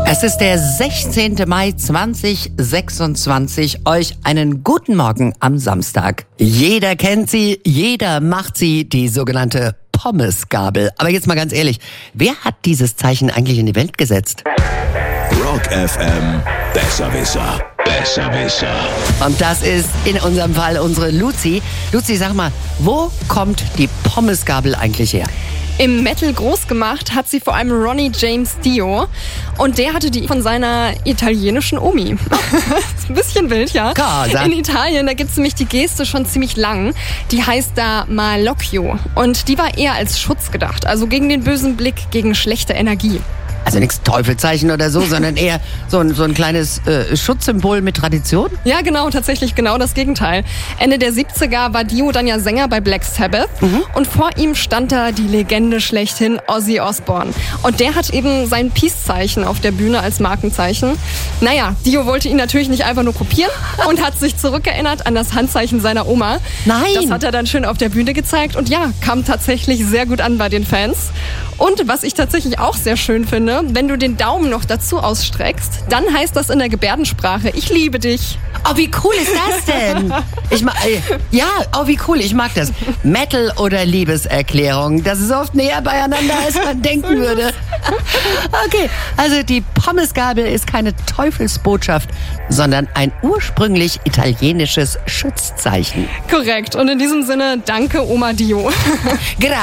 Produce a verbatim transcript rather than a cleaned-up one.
Es ist der sechzehnte Mai zweitausendsechsundzwanzig. Euch einen guten Morgen am Samstag. Jeder kennt sie, jeder macht sie, die sogenannte Pommesgabel. Aber jetzt mal ganz ehrlich, wer hat dieses Zeichen eigentlich in die Welt gesetzt? Rock F M, Besserwisser, Besserwisser. Und das ist in unserem Fall unsere Luzi. Luzi, sag mal, wo kommt die Pommesgabel eigentlich her? Im Metal groß gemacht hat sie vor allem Ronnie James Dio. Und der hatte die von seiner italienischen Omi. Ist ein bisschen wild, ja? Cosa. In Italien, da gibt's nämlich die Geste schon ziemlich lang. Die heißt da Malocchio. Und die war eher als Schutz gedacht. Also gegen den bösen Blick, gegen schlechte Energie. Also nichts Teufelzeichen oder so, sondern eher so ein, so ein kleines äh, Schutzsymbol mit Tradition? Ja, genau, tatsächlich genau das Gegenteil. Ende der siebziger war Dio dann ja Sänger bei Black Sabbath. Mhm. Und vor ihm stand da die Legende schlechthin, Ozzy Osbourne. Und der hat eben sein Peace-Zeichen auf der Bühne als Markenzeichen. Naja, Dio wollte ihn natürlich nicht einfach nur kopieren und hat sich zurückerinnert an das Handzeichen seiner Oma. Nein! Das hat er dann schön auf der Bühne gezeigt und ja, kam tatsächlich sehr gut an bei den Fans. Und was ich tatsächlich auch sehr schön finde, wenn du den Daumen noch dazu ausstreckst, dann heißt das in der Gebärdensprache, ich liebe dich. Oh, wie cool ist das denn? Ich mag, äh, ja, oh, wie cool, ich mag das. Metal oder Liebeserklärung, das ist oft näher beieinander, als man denken würde. Okay, also die Pommesgabel ist keine Teufelsbotschaft, sondern ein ursprünglich italienisches Schutzzeichen. Korrekt. Und in diesem Sinne, danke Oma Dio.